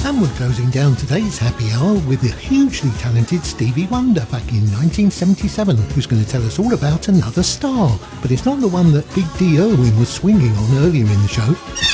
And we're closing down today's happy hour with the hugely talented Stevie Wonder back in 1977, who's going to tell us all about another star. But it's not the one that Big D. Irwin was swinging on earlier in the show.